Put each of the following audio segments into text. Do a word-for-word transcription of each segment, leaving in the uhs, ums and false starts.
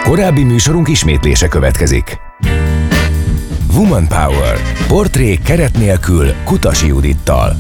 Korábbi műsorunk ismétlése következik. Woman Power. Portrék keret nélkül Kutasi Judittal.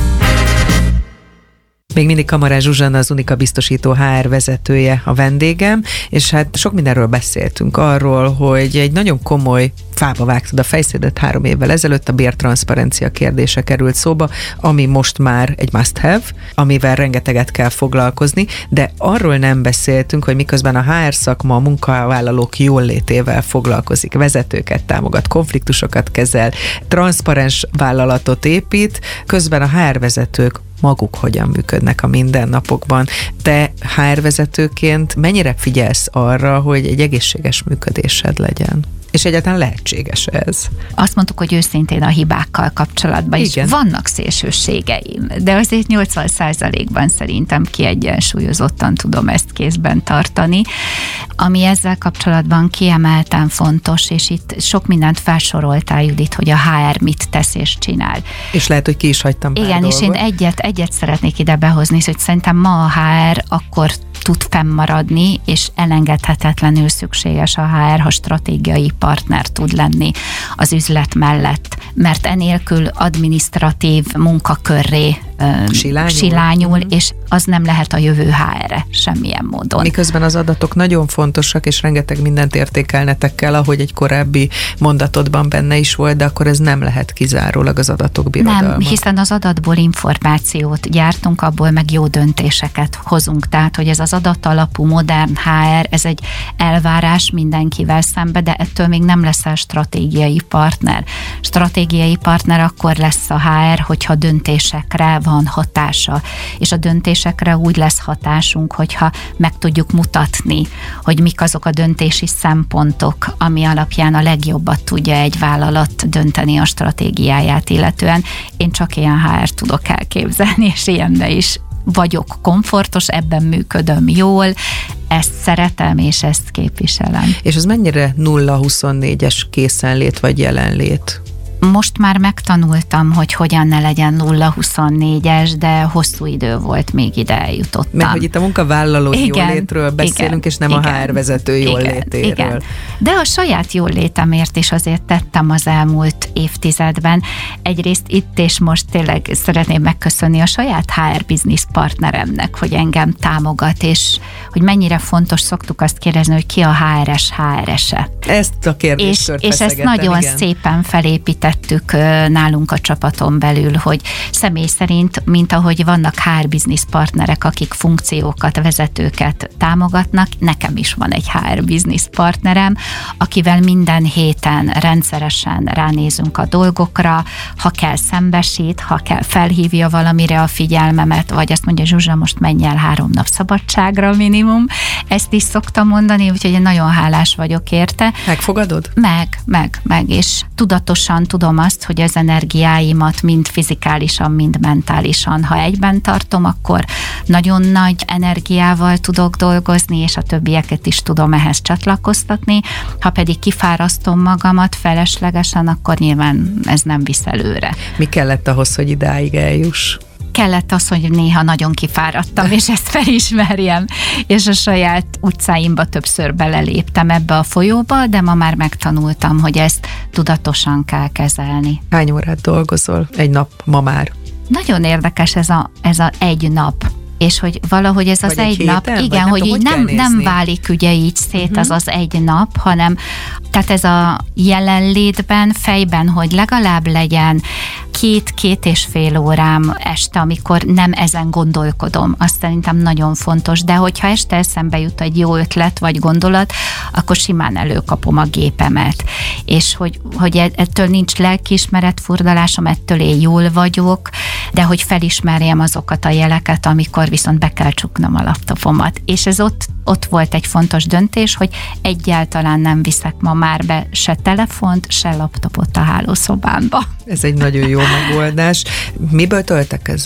Még mindig Kamarás Zsuzsanna, az Unika biztosító há er vezetője a vendégem, és hát sok mindenről beszéltünk arról, hogy egy nagyon komoly fába vágtad a fejszédet három évvel ezelőtt, a bértranszparencia kérdése került szóba, ami most már egy must have, amivel rengeteget kell foglalkozni, de arról nem beszéltünk, hogy miközben a há er szakma a munkavállalók jólétével foglalkozik, vezetőket támogat, konfliktusokat kezel, transzparens vállalatot épít, közben a há er vezetők maguk hogyan működnek a mindennapokban. Te há er vezetőként mennyire figyelsz arra, hogy egy egészséges működésed legyen? És egyáltalán lehetséges ez? Azt mondtuk, hogy őszintén a hibákkal kapcsolatban is Igen. vannak szélsőségeim, de azért nyolcvan százalékban szerintem kiegyensúlyozottan tudom ezt kézben tartani. Ami ezzel kapcsolatban kiemelten fontos, és itt sok mindent felsoroltál, Judit, hogy a há er mit tesz és csinál. És lehet, hogy ki is hagytam pár Igen, dolgot. És én egyet, egyet szeretnék ide behozni, hogy szerintem ma a há er akkor tud fennmaradni, és elengedhetetlenül szükséges a há er, ha stratégiai partner tud lenni az üzlet mellett, mert enélkül adminisztratív munkakörré silányul, silányul mm. és az nem lehet a jövő há er-e semmilyen módon. Miközben az adatok nagyon fontosak, és rengeteg mindent értékelnetek kell, ahogy egy korábbi mondatodban benne is volt, de akkor ez nem lehet kizárólag az adatok birodalma. Nem, hiszen az adatból információt gyártunk, abból meg jó döntéseket hozunk. Tehát, hogy ez az adatalapú modern há er, ez egy elvárás mindenkivel szembe, de ettől még nem leszel stratégiai partner. Stratégiai partner akkor lesz a há er, hogyha döntésekre van hatása, és a döntésekre úgy lesz hatásunk, hogyha meg tudjuk mutatni, hogy mik azok a döntési szempontok, ami alapján a legjobbat tudja egy vállalat dönteni a stratégiáját illetően. Én csak ilyen há er tudok elképzelni, és ilyenbe is vagyok komfortos, ebben működöm jól, ezt szeretem, és ezt képviselem. És az mennyire nulla huszonnégyes készenlét vagy jelenlét? Most már megtanultam, hogy hogyan ne legyen nulla huszonnégyes, de hosszú idő volt, még ide eljutottam. Mert hogy itt a munkavállalói igen, jólétről beszélünk, igen, és nem igen, a há er vezető jólétéről. Igen, igen. De a saját jólétemért is azért tettem az elmúlt évtizedben. Egyrészt itt és most tényleg szeretném megköszönni a saját há er business partneremnek, hogy engem támogat, és hogy mennyire fontos, szoktuk azt kérdezni, hogy ki a há er-es há er-ese. Ezt a kérdést És, és ezt nagyon igen. szépen felépítettük nálunk a csapaton belül, hogy személy szerint, mint ahogy vannak há er business partnerek, akik funkciókat, vezetőket támogatnak, nekem is van egy há er business partnerem, akivel minden héten rendszeresen ránézünk a dolgokra, ha kell szembesít, ha kell felhívja valamire a figyelmemet, vagy azt mondja, Zsuzsa, most menj el három nap szabadságra minimum. Ezt is szoktam mondani, úgyhogy én nagyon hálás vagyok érte. Megfogadod? Meg, meg, meg, és tudatosan tudom azt, hogy az energiáimat mind fizikálisan, mind mentálisan, ha egyben tartom, akkor nagyon nagy energiával tudok dolgozni, és a többieket is tudom ehhez csatlakoztatni. Ha pedig kifárasztom magamat feleslegesen, akkor nyilván ez nem visz előre. Mi kellett ahhoz, hogy idáig eljuss? Kellett az, hogy néha nagyon kifáradtam, és ezt felismerjem, és a saját utcáimba többször beleléptem ebbe a folyóba, de ma már megtanultam, hogy ezt tudatosan kell kezelni. Hány órát dolgozol egy nap ma már? Nagyon érdekes ez a, ez a egy nap. És hogy valahogy ez az egy, egy nap, héten, igen, hogy tudom, így hogy nem, nem válik ugye így szét uh-huh. az az egy nap, hanem tehát ez a jelenlétben, fejben, hogy legalább legyen két-két és fél órám este, amikor nem ezen gondolkodom. Azt szerintem nagyon fontos, de hogyha este eszembe jut egy jó ötlet vagy gondolat, akkor simán előkapom a gépemet. És hogy, hogy ettől nincs lelkiismeret furdalásom, ettől én jól vagyok, de hogy felismerjem azokat a jeleket, amikor viszont be kell csuknom a laptopomat. És ez ott, ott volt egy fontos döntés, hogy egyáltalán nem viszek ma már be se telefont, se laptopot a hálószobámba. Ez egy nagyon jó megoldás. Miből töltek ezzel?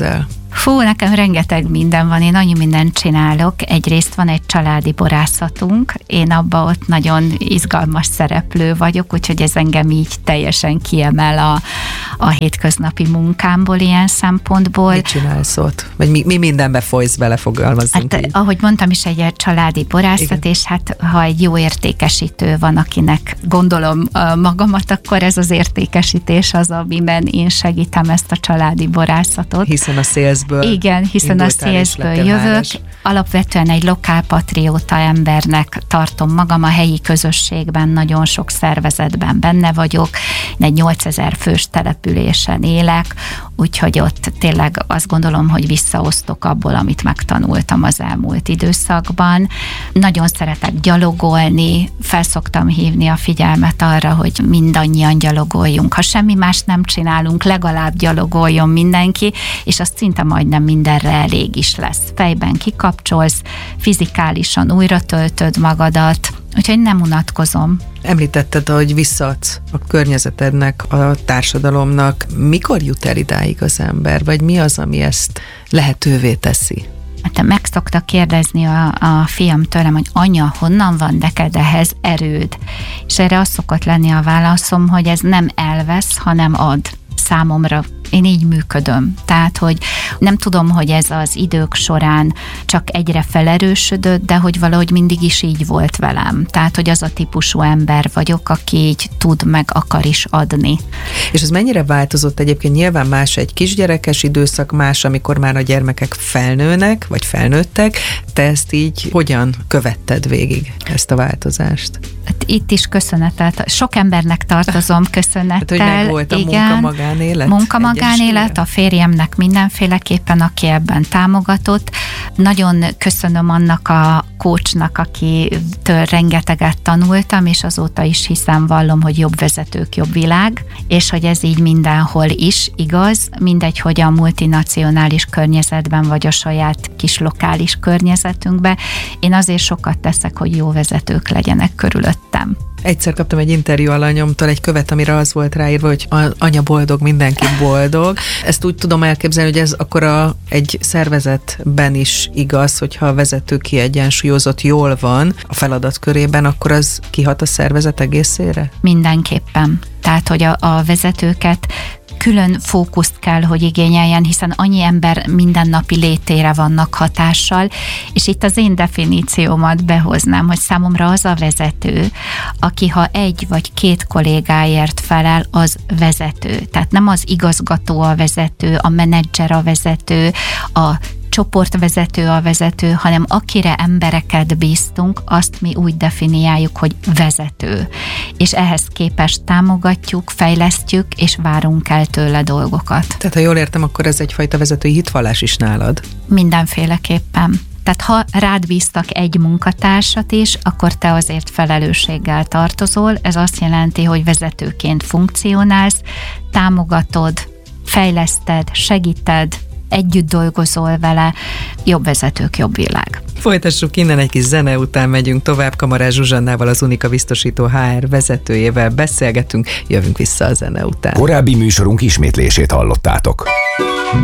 Fú, nekem rengeteg minden van, én annyi mindent csinálok. Egyrészt van egy családi borászatunk, én abban ott nagyon izgalmas szereplő vagyok, úgyhogy ez engem így teljesen kiemel a, a hétköznapi munkámból ilyen szempontból. Mit csinálsz ott? Vagy mi, mi mindenbe folysz bele, fogalmazzunk Hát, így. ahogy mondtam is, egy családi borászat, igen. És hát ha egy jó értékesítő van, akinek gondolom magamat, akkor ez az értékesítés az, amiben én segítem ezt a családi borászatot. Hiszen a szélzből Igen, hiszen a szélzből jövök. Alapvetően egy lokálpatrióta embernek tartom magam, a helyi közösségben nagyon sok szervezetben benne vagyok, egy nyolcezer fős településen élek, úgyhogy ott tényleg azt gondolom, hogy visszaosztok abból, amit megtanultam az elmúlt időszakban. Nagyon szeretek gyalogolni, felszoktam hívni a figyelmet arra, hogy mindannyian gyalogoljunk. Ha semmi más nem csinálunk, legalább gyalogoljon mindenki, és azt szinte majdnem mindenre elég is lesz. Fejben kikapcsolsz, fizikálisan újra töltöd magadat, úgyhogy nem unatkozom. Említetted, hogy visszaadsz a környezetednek, a társadalomnak. Mikor jut el idáig az ember, vagy mi az, ami ezt lehetővé teszi? Hát meg szokta kérdezni a, a fiam tőlem, hogy anya, honnan van neked ehhez erőd? És erre az szokott lenni a válaszom, hogy ez nem elvesz, hanem ad számomra. Én így működöm. Tehát, hogy nem tudom, hogy ez az idők során csak egyre felerősödött, de hogy valahogy mindig is így volt velem. Tehát, hogy az a típusú ember vagyok, aki így tud, meg akar is adni. És ez mennyire változott egyébként? Nyilván más egy kisgyerekes időszak, más, amikor már a gyermekek felnőnek, vagy felnőttek. Te ezt így hogyan követted végig, ezt a változást? Hát itt is köszönetet. Sok embernek tartozom köszönettel. Hát, hogy meg volt a munka-magánélet? Munka-magánélet, a férjemnek mindenféleképpen, aki ebben támogatott. Nagyon köszönöm annak a coachnak, akitől rengeteget tanultam, és azóta is hiszem, vallom, hogy jobb vezetők, jobb világ, és hogy ez így mindenhol is igaz, mindegy, hogy a multinacionális környezetben, vagy a saját kis lokális környezetünkben. Én azért sokat teszek, hogy jó vezetők legyenek körülöttem. Egyszer kaptam egy interjú alanyomtól egy követ, amire az volt ráírva, hogy anya boldog, mindenki boldog. Ezt úgy tudom elképzelni, hogy ez akkor a, egy szervezetben is igaz, hogyha a vezető kiegyensúlyozott jól van a feladat körében, akkor az kihat a szervezet egészére? Mindenképpen. Tehát, hogy a, a vezetőket külön fókuszt kell, hogy igényeljen, hiszen annyi ember mindennapi létére vannak hatással, és itt az én definíciómat behoznám, hogy számomra az a vezető, aki ha egy vagy két kollégáért felel, az vezető. Tehát nem az igazgató a vezető, a menedzser a vezető, a csoportvezető a vezető, hanem akire embereket bíztunk, azt mi úgy definiáljuk, hogy vezető. És ehhez képest támogatjuk, fejlesztjük, és várunk el tőle dolgokat. Tehát ha jól értem, akkor ez egyfajta vezetői hitvallás is nálad? Mindenféleképpen. Tehát ha rád bíztak egy munkatársat is, akkor te azért felelősséggel tartozol. Ez azt jelenti, hogy vezetőként funkcionálsz, támogatod, fejleszted, segíted, együtt dolgozol vele, jobb vezetők, jobb világ. Folytassuk innen, egy kis zene után megyünk tovább. Kamarás Zsuzsannával, az Unika biztosító há er vezetőjével beszélgetünk, jövünk vissza a zene után. Korábbi műsorunk ismétlését hallottátok.